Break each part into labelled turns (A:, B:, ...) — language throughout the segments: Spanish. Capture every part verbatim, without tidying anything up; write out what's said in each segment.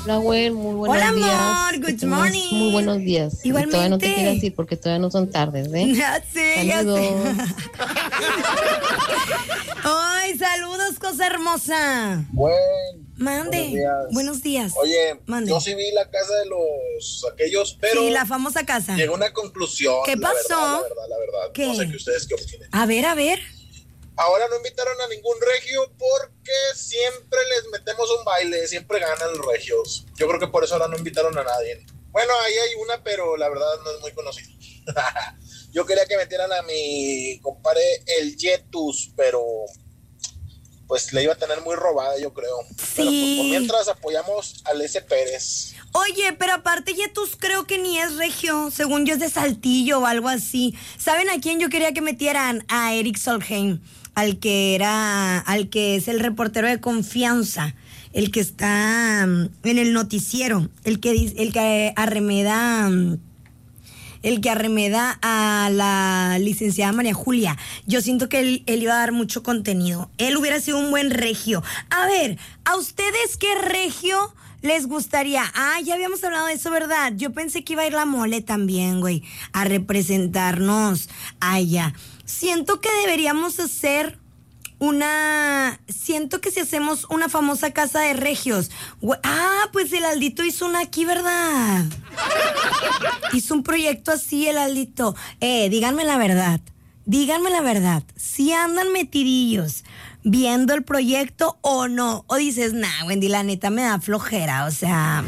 A: Hola, güey, muy buenos
B: Hola,
A: días.
B: amor, good morning.
A: Muy buenos días.
B: Igualmente.
A: Y todavía no te quieras ir porque todavía no son tardes, ¿eh?
B: Ya sé,
A: Saludos.
B: ya sé. Ay, saludos, cosa hermosa.
C: Buen,
B: Mande.
C: Buenos días.
B: Buenos días.
C: Oye,
B: Mande.
C: yo sí vi la casa de los aquellos, pero
B: Sí, la famosa casa.
C: llegó a una conclusión.
B: ¿Qué
C: la
B: pasó?
C: verdad, la verdad, la verdad.
B: ¿Qué?
C: No sé qué ustedes qué opinen.
B: A ver, a ver.
C: Ahora no invitaron a ningún regio porque siempre les metemos un baile, siempre ganan los regios. Yo creo que por eso ahora no invitaron a nadie. Bueno, ahí hay una, pero la verdad no es muy conocida. Yo quería que metieran a mi compadre el Yetus, pero pues le iba a tener muy robada, yo creo.
B: Sí.
C: Pero pues, por mientras apoyamos al S. Pérez.
B: Oye, pero aparte Yetus creo que ni es regio, según yo es de Saltillo o algo así. ¿Saben a quién yo quería que metieran? A Eric Solheim, al que era, al que es el reportero de confianza, el que está um, en el noticiero, el que el que arremeda um, el que arremeda a la licenciada María Julia. Yo siento que él, él iba a dar mucho contenido. Él hubiera sido un buen regio. A ver, ¿a ustedes qué regio les gustaría? Ah, ya habíamos hablado de eso, ¿verdad? Yo pensé que iba a ir la Mole también, güey, a representarnos allá. Siento que deberíamos hacer una... Siento que si hacemos una famosa casa de regios... güey, ah, pues el Aldito hizo una aquí, ¿verdad? Hizo un proyecto así el Aldito. Eh, díganme la verdad. Díganme la verdad. Si andan metidillos viendo el proyecto o no. O dices, nah, Wendy, la neta me da flojera. O sea,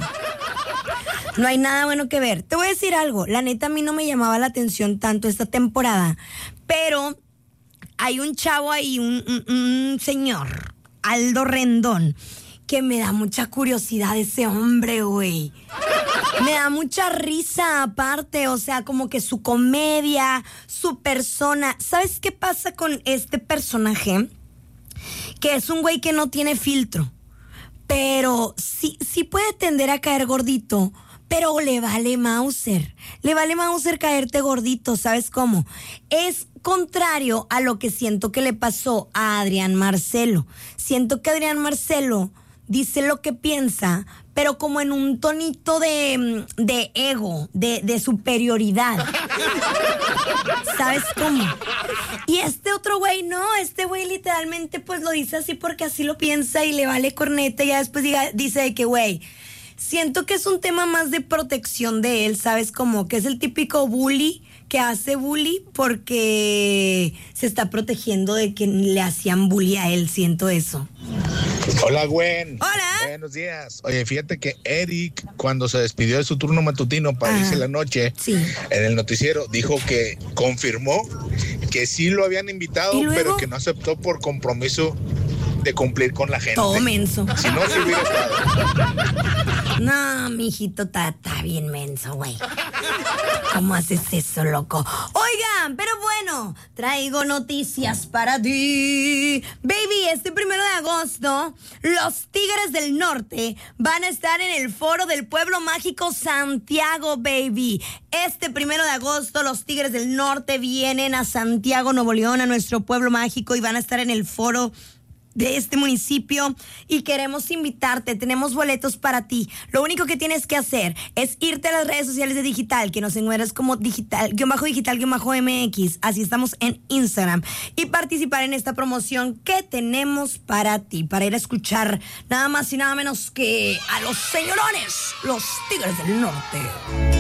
B: no hay nada bueno que ver. Te voy a decir algo. La neta a mí no me llamaba la atención tanto esta temporada. Pero hay un chavo ahí, un, un, un señor, Aldo Rendón, que me da mucha curiosidad ese hombre, güey. Me da mucha risa aparte, o sea, como que su comedia, su persona. ¿Sabes qué pasa con este personaje? Que es un güey que no tiene filtro, pero sí, sí puede tender a caer gordito, pero le vale Mauser. Le vale Mauser caerte gordito, ¿sabes cómo? Es contrario a lo que siento que le pasó a Adrián Marcelo. Siento que Adrián Marcelo dice lo que piensa, pero como en un tonito de, de ego, de, de superioridad. ¿Sabes cómo? Y este otro güey, no, este güey literalmente pues lo dice así porque así lo piensa y le vale corneta y ya después diga, dice de que güey, siento que es un tema más de protección de él, ¿sabes? Como que es el típico bully que hace bully porque se está protegiendo de que le hacían bully a él, siento eso.
D: Hola, Gwen.
B: Hola.
D: Buenos días. Oye, fíjate que Eric, cuando se despidió de su turno matutino para
B: Ajá.
D: irse la noche,
B: Sí.
D: en el noticiero, dijo que confirmó que sí lo habían invitado,
B: ¿Y luego?
D: pero que no aceptó por compromiso de cumplir con la gente.
B: Todo menso.
D: Si no, se hubiera estado.
B: No, mijito, está bien menso, güey. ¿Cómo haces eso, loco? Oigan, pero bueno, traigo noticias para ti. Baby, este primero de agosto, los Tigres del Norte van a estar en el Foro del Pueblo Mágico Santiago, baby. Este primero de agosto, los Tigres del Norte vienen a Santiago, Nuevo León, a nuestro pueblo mágico, y van a estar en el foro de este municipio y queremos invitarte. Tenemos boletos para ti. Lo único que tienes que hacer es irte a las redes sociales de Digital, que nos encuentras como digital, guión bajo digital, guión bajo M X. Así estamos en Instagram. Y participar en esta promoción que tenemos para ti, para ir a escuchar nada más y nada menos que a los señorones, los Tigres del Norte.